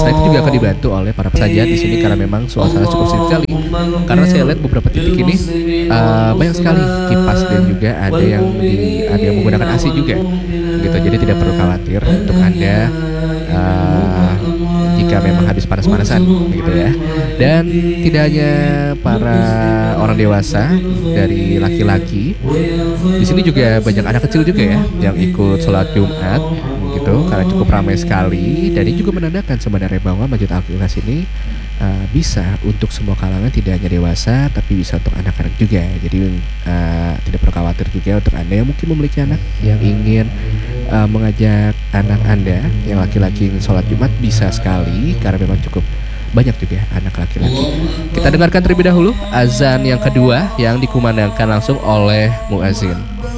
Selain itu juga akan dibantu oleh para pesaja di sini karena memang suasana cukup sejuk sekali. Karena saya lihat beberapa titik ini banyak sekali kipas dan juga ada yang menggunakan AC juga, gitu. Jadi tidak perlu khawatir untuk Anda jika memang habis panas-panasan, gitu ya. Dan tidak hanya para orang dewasa, dari laki-laki, di sini juga banyak anak kecil juga ya yang ikut sholat Jumat, gitu. Karena cukup ramai sekali dan ini juga menandakan sebenarnya bahwa Masjid Al-Ikhlas ini bisa untuk semua kalangan, tidak hanya dewasa tapi bisa untuk anak-anak juga. Jadi tidak perlu khawatir juga untuk Anda yang mungkin memiliki anak yang ingin mengajak anak Anda yang laki-laki ingin sholat Jumat, bisa sekali karena memang cukup banyak juga anak laki-laki. Kita dengarkan terlebih dahulu azan yang kedua yang dikumandangkan langsung oleh muazin.